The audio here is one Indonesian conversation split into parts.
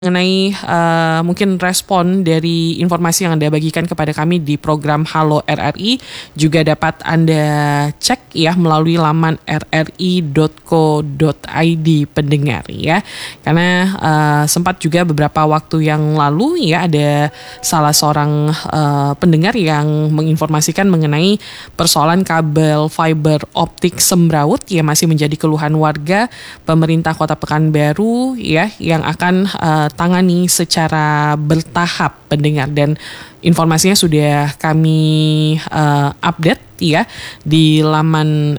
mengenai mungkin respon dari informasi yang Anda bagikan kepada kami di program Halo RRI juga dapat Anda cek ya melalui laman rri.co.id pendengar ya. Karena sempat juga beberapa waktu yang lalu ya ada salah seorang pendengar yang menginformasikan mengenai persoalan kabel fiber optik sembraut yang masih menjadi keluhan warga pemerintah Kota Pekanbaru ya yang akan tangani secara bertahap pendengar, dan informasinya sudah kami update ya di laman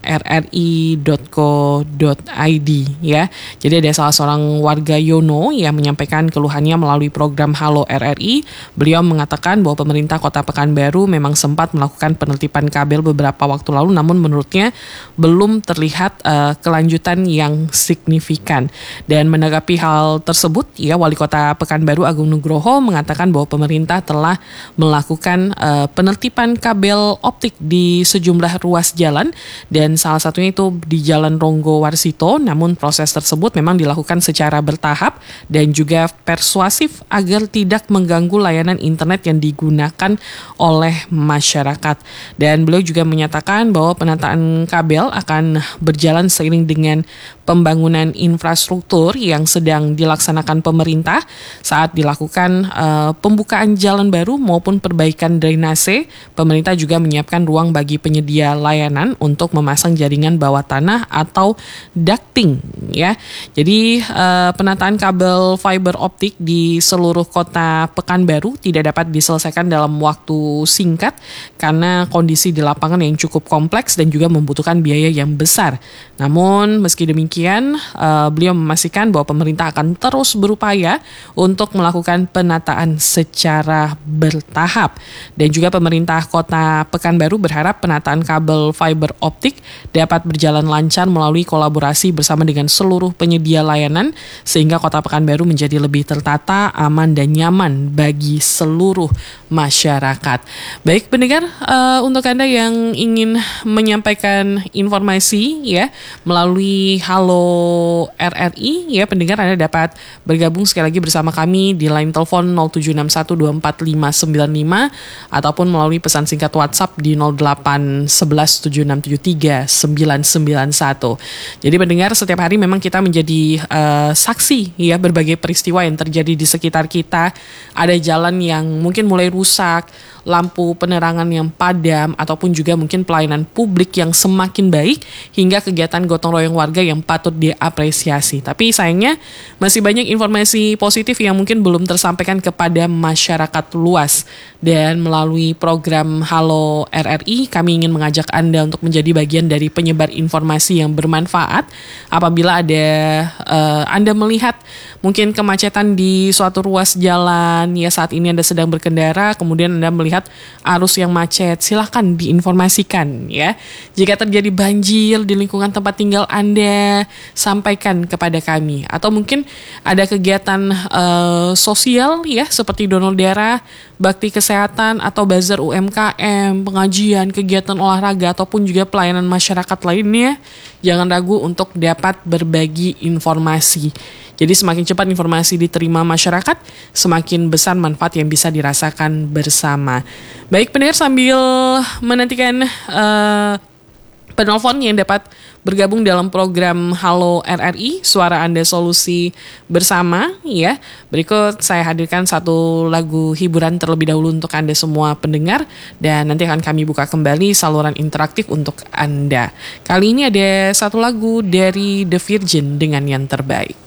rri.co.id ya. Jadi ada salah seorang warga Yono yang menyampaikan keluhannya melalui program Halo RRI. Beliau mengatakan bahwa pemerintah Kota Pekanbaru memang sempat melakukan penertiban kabel beberapa waktu lalu, namun menurutnya belum terlihat kelanjutan yang signifikan. Dan menanggapi hal tersebut ya, Wali Kota Pekanbaru Agung Nugroho mengatakan bahwa pemerintah telah melakukan penertiban kabel optik di sejumlah ruas jalan, dan salah satunya itu di Jalan Ronggo Warsito. Namun proses tersebut memang dilakukan secara bertahap dan juga persuasif agar tidak mengganggu layanan internet yang digunakan oleh masyarakat. Dan beliau juga menyatakan bahwa penataan kabel akan berjalan seiring dengan pembangunan infrastruktur yang sedang dilaksanakan pemerintah saat dilakukan pembukaan jalan baru maupun perbaikan drainase. Pemerintah juga menyiapkan ruang bagi penyedia layanan untuk memasang jaringan bawah tanah atau ducting ya. Jadi penataan kabel fiber optik di seluruh Kota Pekanbaru tidak dapat diselesaikan dalam waktu singkat karena kondisi di lapangan yang cukup kompleks dan juga membutuhkan biaya yang besar. Namun meski demikian beliau memastikan bahwa pemerintah akan terus berupaya untuk melakukan penataan secara bertahap, dan juga pemerintah Kota Pekanbaru berharap penataan kabel fiber optik dapat berjalan lancar melalui kolaborasi bersama dengan seluruh penyedia layanan sehingga Kota Pekanbaru menjadi lebih tertata, aman dan nyaman bagi seluruh masyarakat. Baik pendengar, untuk Anda yang ingin menyampaikan informasi ya melalui Halo RRI ya pendengar, Anda dapat bergabung sekali lagi bersama kami di line telepon 0761245595 ataupun melalui pesan singkat WhatsApp di 081176739991. Jadi pendengar, setiap hari memang kita menjadi saksi ya berbagai peristiwa yang terjadi di sekitar kita. Ada jalan yang mungkin mulai rusak, lampu penerangan yang padam, ataupun juga mungkin pelayanan publik yang semakin baik, hingga kegiatan gotong royong warga yang patut diapresiasi. Tapi sayangnya masih banyak informasi positif yang mungkin belum tersampaikan kepada masyarakat luas. Dan melalui program Halo RRI, kami ingin mengajak Anda untuk menjadi bagian dari penyebar informasi yang bermanfaat. Apabila ada Anda melihat mungkin kemacetan di suatu ruas jalan, ya saat ini Anda sedang berkendara, kemudian Anda melihat arus yang macet, silakan diinformasikan ya. Jika terjadi banjir di lingkungan tempat tinggal Anda, sampaikan kepada kami. Atau mungkin ada kegiatan sosial ya seperti donor darah, bakti kesehatan, atau bazar UMKM, pengajian, kegiatan olahraga, ataupun juga pelayanan masyarakat lainnya, jangan ragu untuk dapat berbagi informasi. Jadi semakin cepat informasi diterima masyarakat, semakin besar manfaat yang bisa dirasakan bersama. Baik pendengar, sambil menantikan penelpon yang dapat bergabung dalam program Halo RRI, Suara Anda Solusi Bersama ya. Berikut saya hadirkan satu lagu hiburan terlebih dahulu untuk Anda semua pendengar, dan nanti akan kami buka kembali saluran interaktif untuk Anda. Kali ini ada satu lagu dari The Virgin dengan Yang Terbaik.